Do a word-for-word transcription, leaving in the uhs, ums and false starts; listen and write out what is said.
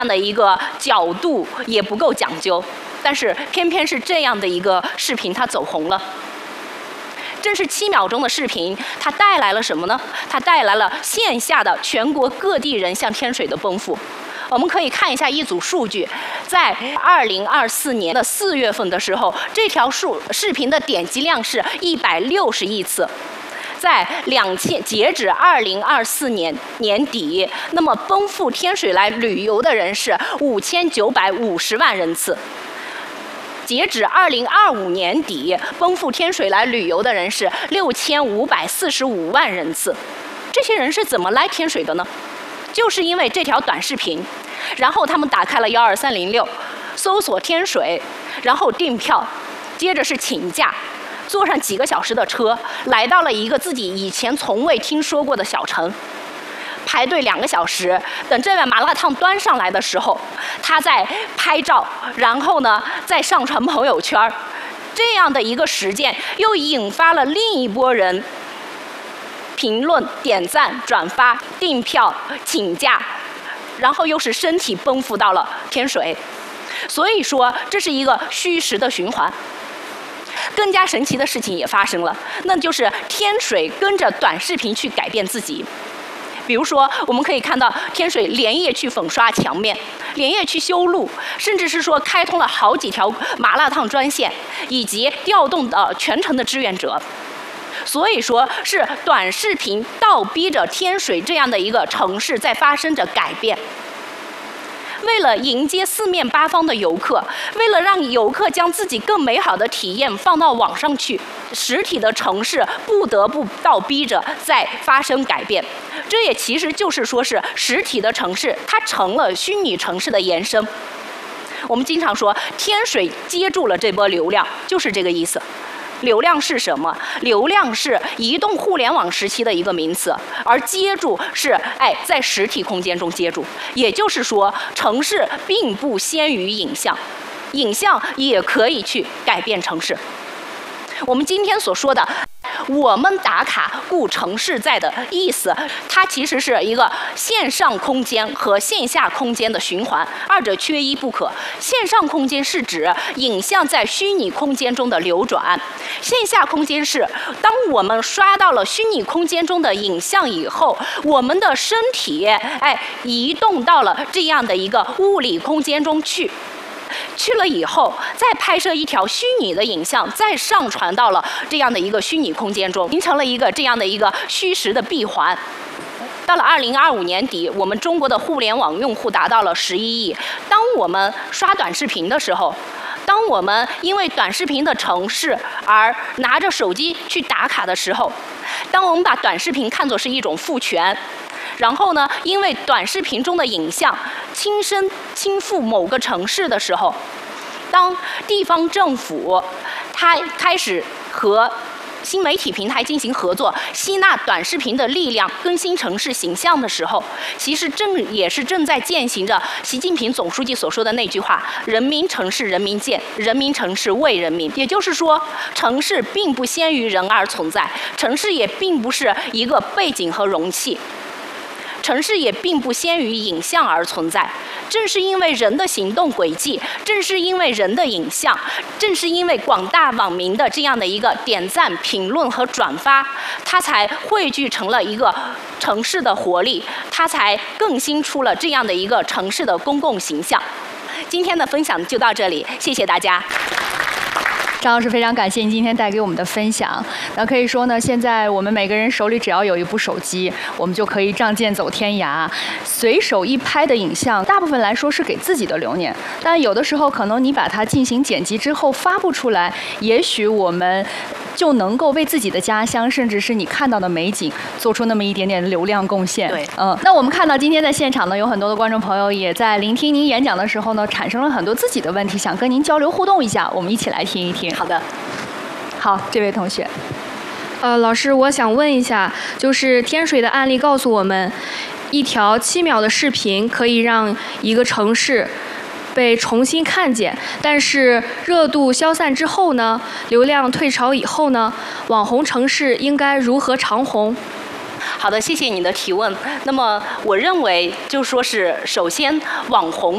的一个角度也不够讲究，但是偏偏是这样的一个视频，它走红了。正是七秒钟的视频，它带来了什么呢？它带来了线下的全国各地人向天水的奔赴。我们可以看一下一组数据，在二零二四年的四月份的时候，这条数视频的点击量是一百六十亿次。在两千截止二零二四年年底，那么奔赴天水来旅游的人是五千九百五十万人次。截止二零二五年底，奔赴天水来旅游的人是六千五百四十五万人次。这些人是怎么来天水的呢？就是因为这条短视频，然后他们打开了幺二三零六，搜索天水，然后订票，接着是请假。坐上几个小时的车，来到了一个自己以前从未听说过的小城，排队两个小时，等这碗麻辣烫端上来的时候，他在拍照，然后呢再上传朋友圈，这样的一个实践又引发了另一波人评论、点赞、转发、订票、请假，然后又是身体奔赴到了天水，所以说这是一个虚实的循环。更加神奇的事情也发生了，那就是天水跟着短视频去改变自己。比如说，我们可以看到天水连夜去粉刷墙面，连夜去修路，甚至是说开通了好几条麻辣烫专线，以及调动的全城的志愿者。所以说是短视频倒逼着天水这样的一个城市在发生着改变。为了迎接四面八方的游客，为了让游客将自己更美好的体验放到网上去，实体的城市不得不倒逼着在发生改变。这也其实就是说是实体的城市，它成了虚拟城市的延伸。我们经常说天水接住了这波流量，就是这个意思。流量是什么？流量是移动互联网时期的一个名词，而接住是哎在实体空间中接住。也就是说，城市并不先于影像，影像也可以去改变城市。我们今天所说的我们打卡故城市在的意思，它其实是一个线上空间和线下空间的循环，二者缺一不可。线上空间是指影像在虚拟空间中的流转，线下空间是当我们刷到了虚拟空间中的影像以后，我们的身体哎移动到了这样的一个物理空间中去。去了以后，再拍摄一条虚拟的影像，再上传到了这样的一个虚拟空间中，形成了一个这样的一个虚实的闭环。到了二零二五年底，我们中国的互联网用户达到了十一亿。当我们刷短视频的时候，当我们因为短视频的城市而拿着手机去打卡的时候，当我们把短视频看作是一种赋权，然后呢，因为短视频中的影像亲身亲赴某个城市的时候，当地方政府它开始和新媒体平台进行合作，吸纳短视频的力量，更新城市形象的时候，其实正也是正在践行着习近平总书记所说的那句话：人民城市人民建，人民城市为人民。也就是说，城市并不先于人而存在，城市也并不是一个背景和容器。城市也并不先于影像而存在，正是因为人的行动轨迹，正是因为人的影像，正是因为广大网民的这样的一个点赞、评论和转发，它才汇聚成了一个城市的活力，它才更新出了这样的一个城市的公共形象。今天的分享就到这里，谢谢大家。 张老师，非常感谢您今天带给我们的分享。那可以说呢，现在我们每个人手里只要有一部手机，我们就可以仗剑走天涯。随手一拍的影像，大部分来说是给自己的留念，但有的时候可能你把它进行剪辑之后发布出来，也许我们就能够为自己的家乡，甚至是你看到的美景，做出那么一点点流量贡献。 对， 嗯，那我们看到今天在现场呢，有很多的观众朋友也在聆听您演讲的时候呢，产生了很多自己的问题，想跟您交流互动一下，我们一起来听一听。 好的， 好，这位同学。 呃，老师，我想问一下，就是天水的案例告诉我们，一条七秒的视频可以让一个城市被重新看见，但是热度消散之后呢，流量退潮以后呢，网红城市应该如何长红？ 好的，谢谢你的提问。那么我认为，就说是首先网红